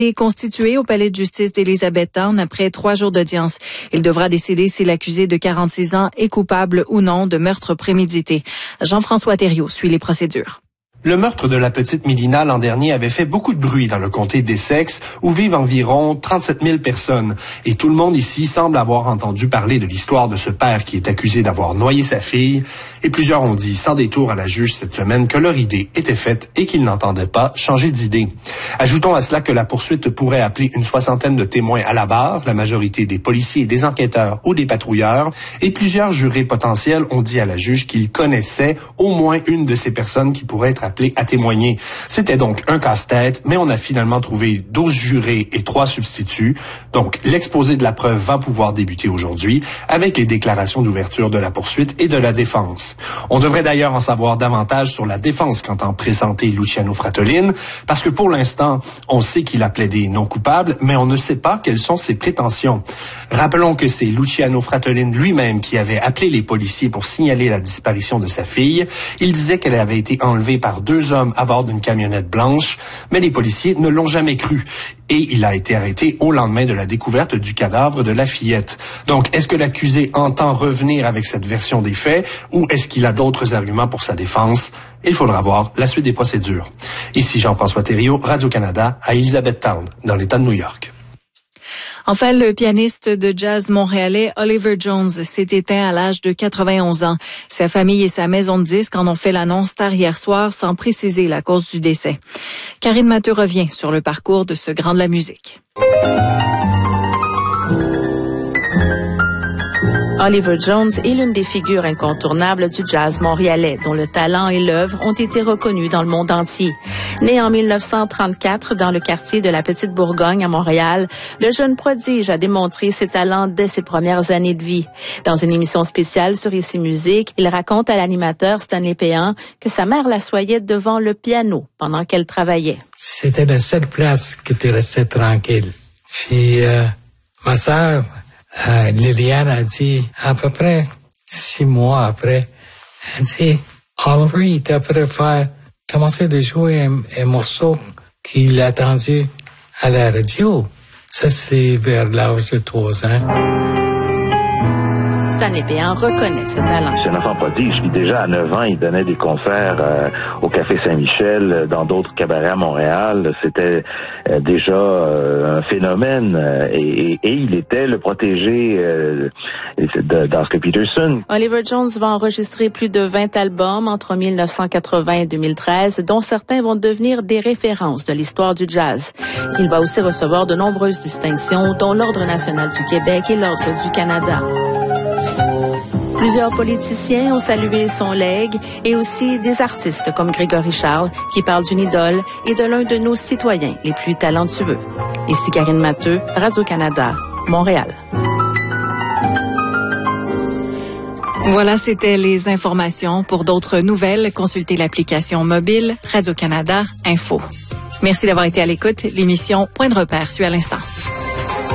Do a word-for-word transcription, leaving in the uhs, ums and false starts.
est constitué au palais de justice d'Elizabethtown après trois jours d'audience. Il devra décider si l'accusé de quarante-six ans est coupable ou non de meurtre prémédité. Jean-François Thériault suit les procédures. Le meurtre de la petite Mélina l'an dernier avait fait beaucoup de bruit dans le comté d'Essex, où vivent environ trente-sept mille personnes. Et tout le monde ici semble avoir entendu parler de l'histoire de ce père qui est accusé d'avoir noyé sa fille. Et plusieurs ont dit sans détour à la juge cette semaine que leur idée était faite et qu'ils n'entendaient pas changer d'idée. Ajoutons à cela que la poursuite pourrait appeler une soixantaine de témoins à la barre, la majorité des policiers, des enquêteurs ou des patrouilleurs. Et plusieurs jurés potentiels ont dit à la juge qu'ils connaissaient au moins une de ces personnes qui pourrait être appelé à témoigner. C'était donc un casse-tête, mais on a finalement trouvé douze jurés et trois substituts. Donc, l'exposé de la preuve va pouvoir débuter aujourd'hui avec les déclarations d'ouverture de la poursuite et de la défense. On devrait d'ailleurs en savoir davantage sur la défense qu'entend présenter Luciano Fratellin, parce que pour l'instant, on sait qu'il a plaidé non coupable, mais on ne sait pas quelles sont ses prétentions. Rappelons que c'est Luciano Fratellin lui-même qui avait appelé les policiers pour signaler la disparition de sa fille. Il disait qu'elle avait été enlevée par deux hommes à bord d'une camionnette blanche, mais les policiers ne l'ont jamais cru. Et il a été arrêté au lendemain de la découverte du cadavre de la fillette. Donc, est-ce que l'accusé entend revenir avec cette version des faits ou est-ce qu'il a d'autres arguments pour sa défense? Il faudra voir la suite des procédures. Ici Jean-François Thériault, Radio-Canada, à Elizabethtown, dans l'État de New York. Enfin, le pianiste de jazz montréalais Oliver Jones s'est éteint à l'âge de quatre-vingt-onze ans. Sa famille et sa maison de disques en ont fait l'annonce tard hier soir sans préciser la cause du décès. Karine Matteux revient sur le parcours de ce grand de la musique. Oliver Jones est l'une des figures incontournables du jazz montréalais, dont le talent et l'œuvre ont été reconnus dans le monde entier. Né en mille neuf cent trente-quatre dans le quartier de la Petite Bourgogne à Montréal, le jeune prodige a démontré ses talents dès ses premières années de vie. Dans une émission spéciale sur Ici Musique, il raconte à l'animateur Stanley Péan que sa mère l'assoyait devant le piano pendant qu'elle travaillait. C'était la seule place que tu restais tranquille. Puis euh, ma sœur, Euh, Liliane a dit, à peu près six mois après, elle dit, Oliver, il t'a préféré commencer de jouer un, un morceau qu'il a entendu à la radio. Ça, c'est vers l'âge de trois ans. Stanley Péan reconnaît ce talent. C'est un enfant prodige. Puis déjà, à neuf ans, il donnait des concerts euh, au Café Saint-Michel, dans d'autres cabarets à Montréal. C'était euh, déjà euh, un phénomène. Euh, et, et, et il était le protégé euh, d'Oscar Peterson. Oliver Jones va enregistrer plus de vingt albums entre mille neuf cent quatre-vingts et deux mille treize, dont certains vont devenir des références de l'histoire du jazz. Il va aussi recevoir de nombreuses distinctions, dont l'Ordre national du Québec et l'Ordre du Canada. Plusieurs politiciens ont salué son legs et aussi des artistes comme Grégory Charles qui parle d'une idole et de l'un de nos citoyens les plus talentueux. Ici Karine Matteux, Radio-Canada, Montréal. Voilà, c'était les informations. Pour d'autres nouvelles, consultez l'application mobile Radio-Canada Info. Merci d'avoir été à l'écoute. L'émission Point de repère suit à l'instant.